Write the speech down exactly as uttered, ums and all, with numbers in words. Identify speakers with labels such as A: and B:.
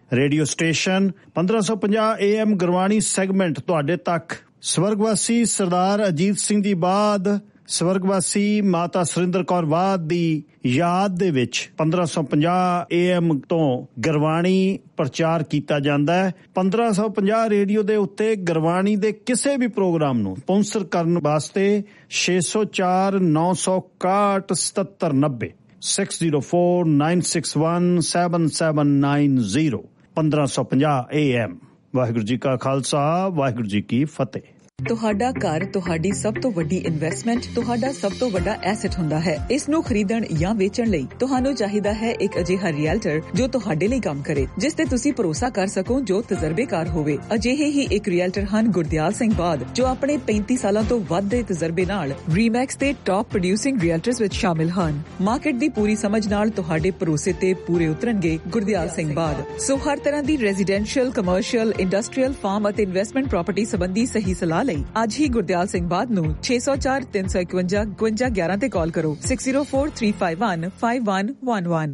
A: Radio station ਪੰਦਰਾਂ ਸੌ ਪੰਜਾਹ ਏ ਐਮ ਗੁਰਬਾਣੀ ਸੈਗਮੈਂਟ ਤੁਹਾਡੇ ਤੱਕ। ਸਵਰਗਵਾਸੀ ਸਰਦਾਰ ਅਜੀਤ ਸਿੰਘ ਦੀ ਬਾਦ, ਸਵਰਗਵਾਸੀ ਮਾਤਾ ਸੁਰਿੰਦਰ ਕੌਰ ਬਾਦ ਦੀ ਯਾਦ ਦੇ ਵਿੱਚ ਪੰਦਰਾਂ ਸੌ ਪੰਜਾਹ ਏ ਐਮ ਤੋਂ ਗੁਰਬਾਣੀ ਪ੍ਰਚਾਰ ਕੀਤਾ ਜਾਂਦਾ ਹੈ। ਪੰਦਰਾਂ ਸੌ ਪੰਜਾਹ ਰੇਡੀਓ ਦੇ ਉੱਤੇ ਗੁਰਬਾਣੀ ਦੇ ਕਿਸੇ ਵੀ ਪ੍ਰੋਗਰਾਮ ਨੂੰ ਸਪਾਂਸਰ ਕਰਨ ਵਾਸਤੇ ਛੇ ਸੌ ਚਾਰ ਨੌ ਸੌ ਇਕਾਹਠ ਸਤੱਤਰ ਨੱਬੇ six zero four nine six one seven seven nine zero ਪੰਦਰਾਂ ਸੌ ਪੰਜਾਹ ਏ ਐਮ। ਵਾਹਿਗੁਰੂ ਜੀ ਕਾ ਖਾਲਸਾ, ਵਾਹਿਗੁਰੂ ਜੀ ਕੀ ਫਤਿਹ।
B: ਤੁਹਾਡਾ ਘਰ ਤੁਹਾਡੀ ਸਭ ਤੋਂ ਵੱਡੀ ਇਨਵੈਸਟਮੈਂਟ, ਤੁਹਾਡਾ ਸਭ ਤੋਂ ਵੱਡਾ ਐਸੈਟ ਹੁੰਦਾ ਹੈ। ਇਸ ਨੂੰ ਖਰੀਦਣ ਜਾਂ ਵੇਚਣ ਲਈ ਤੁਹਾਨੂੰ ਚਾਹੀਦਾ ਹੈ ਇੱਕ ਅਜਿਹਾ ਰੀਅਲਟਰ ਜੋ ਤੁਹਾਡੇ ਲਈ ਕੰਮ ਕਰੇ, ਜਿਸ ਤੇ ਤੁਸੀਂ ਭਰੋਸਾ ਕਰ ਸਕੋ, ਜੋ ਤਜਰਬੇਕਾਰ ਹੋਵੇ। ਅਜਿਹੇ ਹੀ ਇੱਕ ਰੀਅਲਟਰ ਹਨ ਗੁਰਦਿਆਲ ਸਿੰਘ ਬਾਦ, ਜੋ ਆਪਣੇ ਪੈਂਤੀ ਸਾਲਾਂ ਤੋਂ ਵੱਧ ਦੇ ਤਜਰਬੇ ਨਾਲ ਰੀਮੈਕਸ ਦੇ ਟਾਪ ਪ੍ਰੋਡਿਊਸਿੰਗ ਰੀਅਲਟਰਸ ਵਿੱਚ ਸ਼ਾਮਿਲ ਹਨ। ਮਾਰਕੀਟ ਦੀ ਪੂਰੀ ਸਮਝ ਨਾਲ ਤੁਹਾਡੇ ਭਰੋਸੇ ਤੇ ਪੂਰੇ ਉਤਰਨਗੇ ਗੁਰਦਿਆਲ ਸਿੰਘ ਬਾਦ। ਸੋ ਹਰ ਤਰ੍ਹਾਂ ਦੀ ਰੈਜ਼ੀਡੈਂਸ਼ੀਅਲ, ਕਮਰਸ਼ੀਅਲ, ਇੰਡਸਟਰੀਅਲ, ਫਾਰਮ ਅਤੇ ਇਨਵੈਸਟਮੈਂਟ ਪ੍ਰਾਪਰਟੀ ਸੰਬੰਧੀ ਸਹੀ ਸਲਾਹ ਅੱਜ ਹੀ ਗੁਰਦਿਆਲ ਸਿੰਘ ਬਾਦ ਨੂੰ ਛੇ ਸੌ ਚਾਰ ਤਿੰਨ ਸੌ ਇਕਵੰਜਾ ਇਕਵੰਜਾ ਗਿਆਰਾਂ ਤੇ ਕਾਲ ਕਰੋ। Six zero four three five one five one one one.